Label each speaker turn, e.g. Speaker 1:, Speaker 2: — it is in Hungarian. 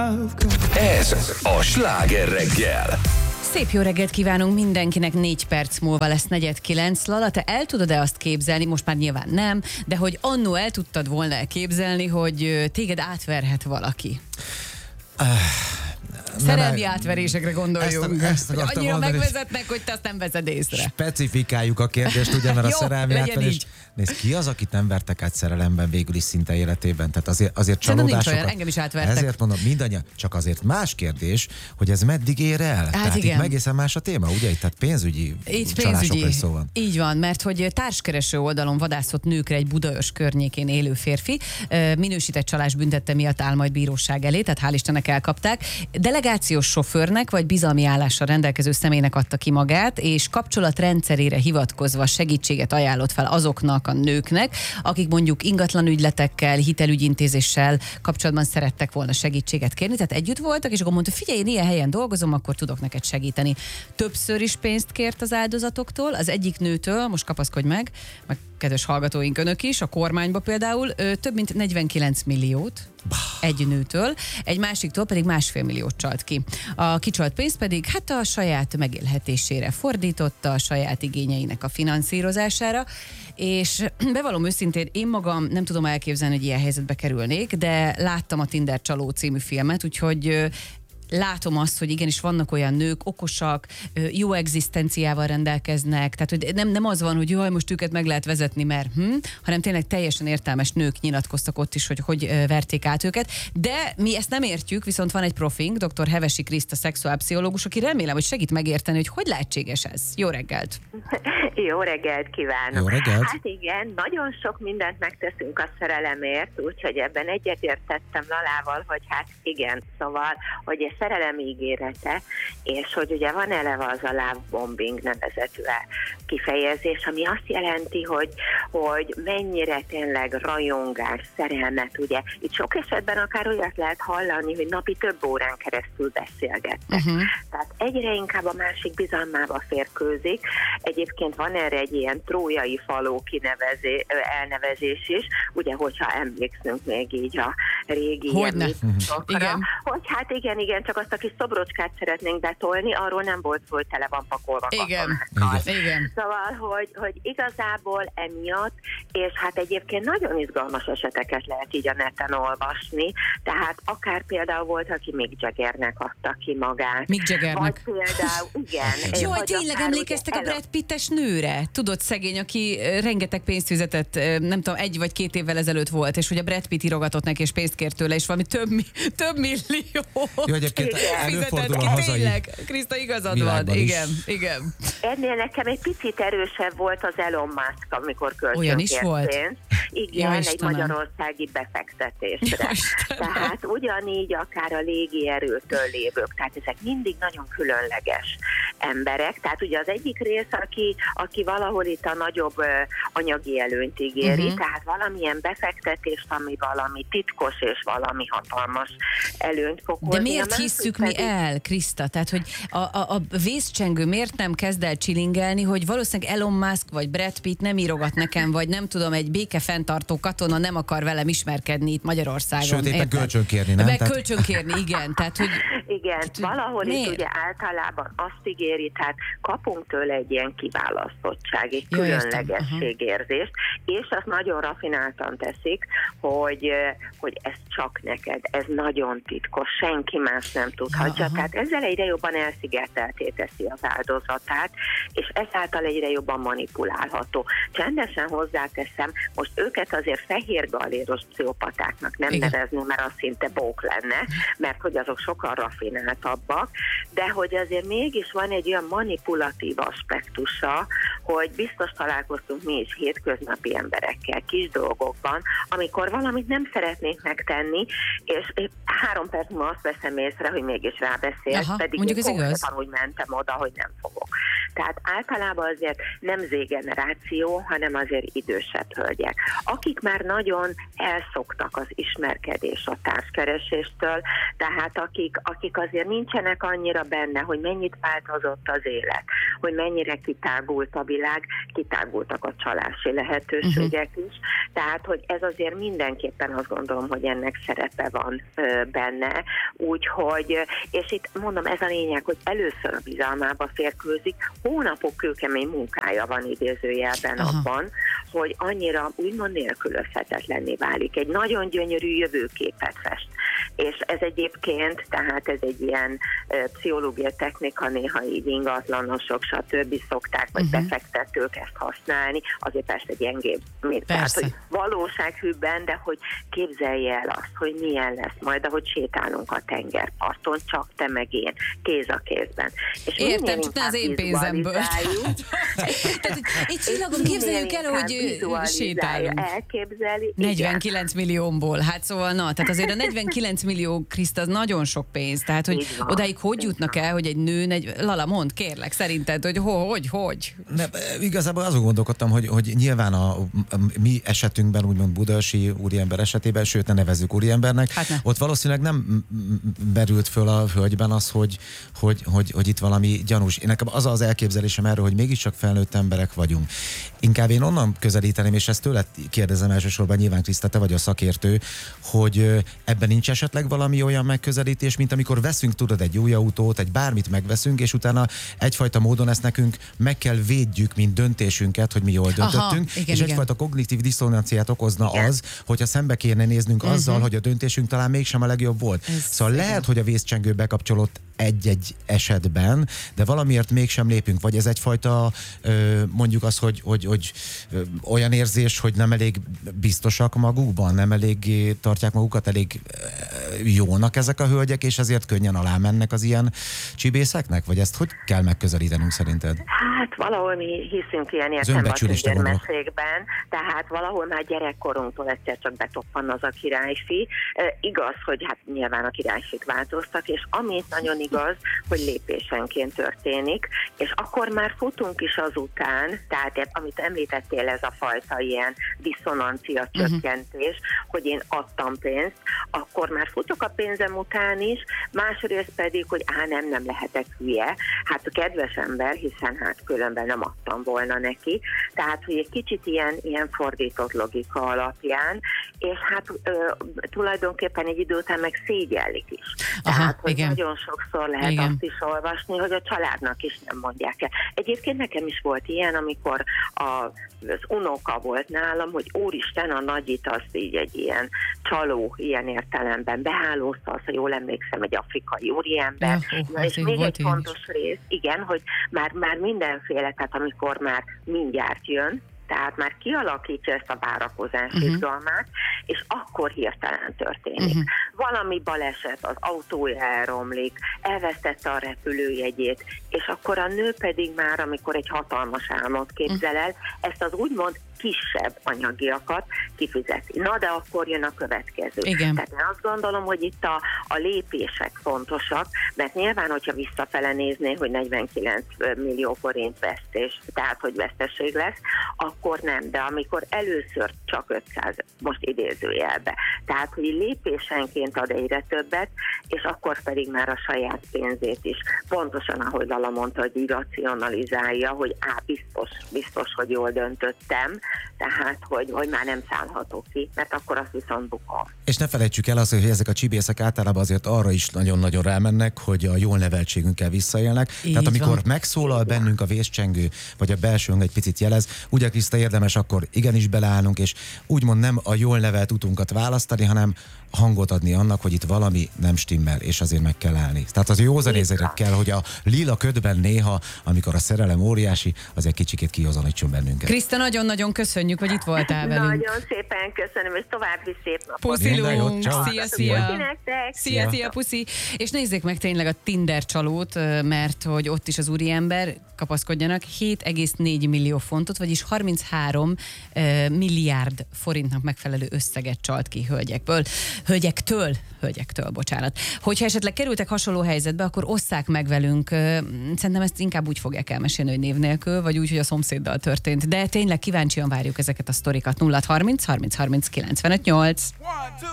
Speaker 1: Ez a Sláger reggel.
Speaker 2: Szép jó reggelt kívánunk mindenkinek, 4 perc múlva lesz 8:45. Lala, te el tudod-e azt képzelni, most már nyilván nem, de hogy annó el tudtad volna elképzelni, hogy téged átverhet valaki? Szerelmi átverésekre gondoljunk.
Speaker 3: Ezt
Speaker 2: annyira
Speaker 3: mondani,
Speaker 2: megvezetnek, hogy te azt nem veszed észre.
Speaker 3: Specifikáljuk a kérdést, ugye, mert a
Speaker 2: Jó,
Speaker 3: szerelmi
Speaker 2: legyen
Speaker 3: átverés.
Speaker 2: így.
Speaker 3: Nézd, ki az, akit nem vertek át szerelemben végül is szinte életében? Tehát azért
Speaker 2: Szerintem nincs
Speaker 3: csalódásokat.
Speaker 2: olyan, engem is átvertek.
Speaker 3: Ezért mondom, mindannyian, csak azért más kérdés, hogy ez meddig ér el. Tehát
Speaker 2: igen.
Speaker 3: itt egészen más a téma, ugye? Tehát pénzügyi csalásokról is szó van.
Speaker 2: Így van, mert hogy társkereső oldalon vadászott nőkre egy Budaörs környékén élő férfi minősített csalás büntette miatt áll majd bíróság elé, tehát hál' Istennek elkapták. Delegációs sofőrnek vagy bizalmi állással rendelkező személynek adta ki magát, és kapcsolatrendszerére hivatkozva segítséget ajánlott fel azoknak a nőknek, akik mondjuk ingatlanügyletekkel, hitelügyintézéssel kapcsolatban szerettek volna segítséget kérni, tehát együtt voltak, és akkor mondta, figyelj, én ilyen helyen dolgozom, akkor tudok neked segíteni. Többször is pénzt kért az áldozatoktól, az egyik nőtől, most kapaszkodj meg kedves hallgatóink, önök is, a kormányba például, több mint 49 milliót egy nőtől, egy másiktól pedig 1,5 milliót csalt ki. A kicsalt pénzt pedig hát a saját megélhetésére fordította, a saját igényeinek a finanszírozására, és bevallom őszintén, én magam nem tudom elképzelni, hogy ilyen helyzetbe kerülnék, de láttam a Tinder csaló című filmet, úgyhogy látom azt, hogy igenis vannak olyan nők, okosak, jó egzisztenciával rendelkeznek, tehát hogy nem az van, hogy jaj, most őket meg lehet vezetni, mert hanem tényleg teljesen értelmes nők nyilatkoztak ott is, hogy verték át őket, de mi ezt nem értjük, viszont van egy profink, dr. Hevesi Kriszta, szexuálpszichológus, aki remélem, hogy segít megérteni, hogy lehetséges ez. Jó reggelt!
Speaker 4: Jó reggelt kívánok!
Speaker 3: Jó reggelt!
Speaker 4: Hát igen, nagyon sok mindent megteszünk a szerelemért, úgyhogy ebben egyetértettem Lalával, hogy hát igen, szóval, hogy ez szerelem ígérete, és hogy ugye van eleve az a love bombing nevezetű kifejezés, ami azt jelenti, hogy mennyire tényleg rajongás, szerelmet, ugye. Itt sok esetben akár olyat lehet hallani, hogy napi több órán keresztül beszélgetnek. Tehát egyre inkább a másik bizalmába férkőzik. Egyébként van erre egy ilyen trójai faló elnevezés is, ugye, hogyha emlékszünk még így a régi említőkra, hogy hát igen, csak azt a kis szobrocskát szeretnénk betolni, arról nem volt szó, hogy tele van pakolva katonákkal.
Speaker 2: Igen.
Speaker 4: Szóval, hogy igazából emiatt, és hát egyébként nagyon izgalmas eseteket lehet így a neten olvasni, tehát akár például volt, aki Mick Jaggernek adta ki magát.
Speaker 2: Mick Jaggernek.
Speaker 4: Vagy például, igen.
Speaker 2: Jaj, tényleg emlékeztek a Brad Pittes nőre? Tudod, szegény, aki rengeteg pénzt fizetett, nem tudom, 1 vagy 2 évvel ezelőtt volt, és hogy a Brad Pitt írogatott neki, és pénzt kért tőle, és valami több millió.
Speaker 3: Jó, egyébként előfordul a hazai
Speaker 2: tényleg, Kriszta, igazad van. Igen.
Speaker 4: Ennél nekem egy picit erősebb volt az Elon Musk, amikor kölcsönkért pénzt. Igen, egy magyarországi befektetésre. Tehát ugyanígy akár a légierőtől lévők, tehát ezek mindig nagyon különleges emberek. Tehát ugye az egyik rész, aki valahol itt a nagyobb anyagi előnyt ígéri, tehát valamilyen befektetést, ami valami titkos és valami hatalmas előnyt fog hozni.
Speaker 2: De miért hisszük mi el, Kriszta? Tehát, hogy a vészcsengő miért nem kezd el csilingelni, hogy valószínűleg Elon Musk vagy Brad Pitt nem írogat nekem, vagy nem tudom, egy békefenntartó katona nem akar velem ismerkedni itt Magyarországon.
Speaker 3: Sőt, éppen kölcsönkérni, nem?
Speaker 2: Kölcsönkérni, igen. Tehát, hogy
Speaker 4: igen, valahol itt ugye általában azt ígéri, tehát kapunk tőle egy ilyen kiválasztottság, egy különlegességérzést, és azt nagyon rafináltan teszik, hogy ez csak neked, ez nagyon titkos, senki más nem tudhatja. Tehát ezzel egyre jobban elszigetelté teszi az áldozatát, és ezáltal egyre jobban manipulálható. Csendesen hozzáteszem, most őket azért fehér galéros pszichopatáknak nem nevezni, mert az szinte bók lenne, mert hogy azok sokkal rafináltabbak, de hogy azért mégis van egy olyan manipulatív aspektusa, hogy biztos találkoztunk mi is hétköznapi emberekkel, kis dolgokban, amikor valamit nem szeretnék megtenni, és 3 perc múlva azt veszem észre, hogy mégis rábeszélt, pedig én konkrétan úgy mentem oda, hogy nem fogok. Tehát általában azért nem Z-generáció, hanem azért idősebb hölgyek, akik már nagyon elszoktak az ismerkedés, a társkereséstől, tehát akik azért nincsenek annyira benne, hogy mennyit változott az élet, hogy mennyire kitágult a világ, kitágultak a csalási lehetőségek is, tehát hogy ez azért mindenképpen azt gondolom, hogy ennek szerepe van benne, úgyhogy, és itt mondom, ez a lényeg, hogy először a bizalmába férkőzik, hónapok kőkemény munkája van idézőjelben abban, hogy annyira úgymond nélkülözhetetlenné válik. Egy nagyon gyönyörű jövőképet fest. És ez egyébként, tehát ez egy ilyen pszichológiai technika, néha így ingatlanosok, stb. Szokták, vagy befektetők ezt használni, azért persze gyengébb, tehát, hogy valósághűbben, de hogy képzelje el azt, hogy milyen lesz majd, ahogy sétálunk a tengerparton, csak te meg én, kéz a kézben. És
Speaker 2: értem, csak ne az én pénzemből. Tehát egy csillagon képzeljük el, hogy sétálunk.
Speaker 4: Elképzeli.
Speaker 2: 49 milliómból, hát szóval tehát azért a 49 millió, Kriszta, az nagyon sok pénz, tehát hogy odáig hogy jutnak el, hogy egy nő, Lala, mondd kérlek, szerinted, hogy?
Speaker 3: Ne, igazából azon gondolkodtam, hogy nyilván a mi esetünkben, úgymond budaörsi úriember esetében, sőt ne nevezzük úriembernek, ott valószínűleg nem merült föl a hölgyben az, hogy itt valami gyanús. Nekem az elképzelésem erről, hogy mégiscsak felnőtt emberek vagyunk. Inkább én onnan közelíteném, és ezt tőled kérdezem elsősorban, nyilván Kriszta, te vagy a szakértő, hogy ebben nincs esetleg valami olyan megközelítés, mint amikor veszünk, tudod, egy új autót, egy bármit megveszünk, és utána egyfajta módon ezt nekünk meg kell védjük, mint döntésünket, hogy mi jól döntöttünk, és egyfajta kognitív diszonanciát okozna az, hogyha szembe kéne néznünk azzal, hogy a döntésünk talán mégsem a legjobb volt. Szóval lehet, hogy a vészcsengő bekapcsolódott egy-egy esetben, de valamiért mégsem lépünk, vagy ez egyfajta mondjuk az, hogy olyan érzés, hogy nem elég biztosak magukban, nem elég tartják magukat elég jónak ezek a hölgyek, és ezért könnyen alá mennek az ilyen csibészeknek? Vagy ezt hogy kell megközelítenünk szerinted?
Speaker 4: Hát valahol mi hiszünk ilyen értelmeségben, tehát valahol már gyerekkorunktól egyszer csak betoppan az a királyfi. Igaz, hogy hát nyilván a királyfik változtak, és amit nagyon igaz, hogy lépésenként történik, és akkor már futunk is azután, tehát amit említettél, ez a fajta ilyen diszonancia csökkentés, hogy én adtam pénzt, akkor már futok a pénzem után is, másrészt pedig, hogy nem lehetek hülye, hát a kedves ember, hiszen hát különben nem adtam volna neki, tehát hogy egy kicsit ilyen fordított logika alapján, és hát tulajdonképpen egy idő után meg szégyellik is. Tehát, hogy nagyon sokszor lehet azt is olvasni, hogy a családnak is nem mondják el. Egyébként nekem is volt ilyen, amikor az unoka volt nálam, hogy úristen, a nagyit azt így egy ilyen csaló ilyen értelemben behálózta, azt, ha jól emlékszem, egy afrikai úriember. És még egy fontos rész, igen, hogy már mindenféle, tehát amikor már mindjárt jön, tehát már kialakítja ezt a várakozás izgalmát, és akkor hirtelen történik. Valami baleset, az autója elromlik, elvesztette a repülőjegyét, és akkor a nő pedig már, amikor egy hatalmas álmot képzel el, ezt az úgymond kisebb anyagiakat kifizeti. Na, de akkor jön a következő.
Speaker 2: Igen.
Speaker 4: Tehát én azt gondolom, hogy itt a lépések fontosak, mert nyilván, hogyha visszafele nézné, hogy 49 millió forint vesztés, tehát, hogy veszteség lesz, akkor nem. De amikor először csak 500, most idézőjelbe. Tehát, hogy lépésenként ad egyre többet, és akkor pedig már a saját pénzét is pontosan, ahogy Lala mondta, hogy így racionalizálja, hogy biztos, hogy jól döntöttem, tehát, hogy már nem szállhatok ki, mert akkor azt viszont bukom.
Speaker 3: És ne felejtsük el azt, hogy ezek a csibészek általában azért arra is nagyon-nagyon rámennek, hogy a jól neveltségünkkel visszaélnek. Így tehát amikor megszólal bennünk a vészcsengő, vagy a belsőnk egy picit jelez, ugye Kriszta, érdemes akkor igenis beleállnunk, és úgymond nem a jól nevelt utunkat választani, hanem hangot adni annak, hogy itt valami nem stimmel, és azért meg kell állni. Tehát az józanézőnek kell, hogy a lila ködben néha, amikor a szerelem óriási, az egy kicsikét kihozanítson bennünket.
Speaker 2: Kriszta, nagyon-nagyon köszönjük, hogy itt voltál velünk.
Speaker 4: Nagyon szépen köszönöm, és további szép napot.
Speaker 2: Puszilunk! Szia!
Speaker 4: Szia,
Speaker 2: szia, puszi! És nézzék meg tényleg a Tinder csalót, mert hogy ott is az úriember, kapaszkodjanak, 7,4 millió fontot, vagyis 33 milliárd forintnak megfelelő összeget csalt ki hölgyekből. hölgyektől, bocsánat. Hogyha esetleg kerültek hasonló helyzetbe, akkor osszák meg velünk. Szerintem ezt inkább úgy fogják elmesélni, hogy név nélkül, vagy úgy, hogy a szomszéddal történt. De tényleg kíváncsian várjuk ezeket a sztorikat. 0 30 30 30 95 8.